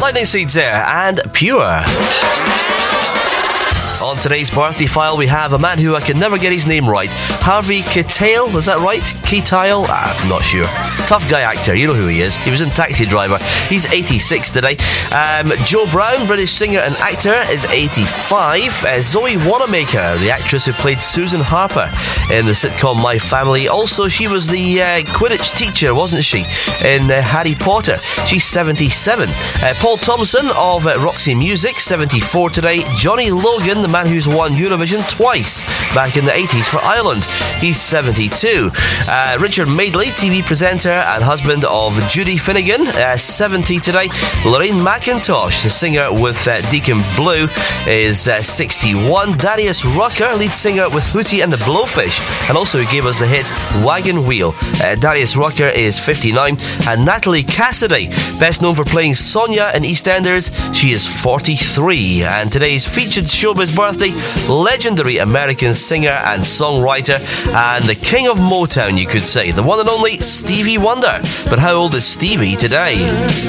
Lightning Seeds there, and Pure. On today's birthday file, we have a man who I could never get his name right. Harvey Keitel, is that right? Keitel? I'm not sure. Tough guy actor, you know who he is. He was in Taxi Driver. He's 86 today. Joe Brown, British singer and actor, is 85. Zoe Wanamaker, the actress who played Susan Harper in the sitcom My Family. Also, she was the Quidditch teacher, wasn't she, in Harry Potter. She's 77. Paul Thompson of Roxy Music, 74 today. Johnny Logan, the man who's won Eurovision twice back in the 80s for Ireland. He's 72. Richard Madeley, TV presenter and husband of Judy Finnegan, 70 today. Lorraine McIntosh, the singer with Deacon Blue, is 61. Darius Rucker, lead singer with Hootie and the Blowfish, and also he gave us the hit Wagon Wheel. Darius Rucker is 59. And Natalie Cassidy, best known for playing Sonia in EastEnders, she is 43. And today's featured showbiz birthday, legendary American singer and songwriter and the king of Motown, you could say, the one and only Stevie Wonder. But how old is Stevie today?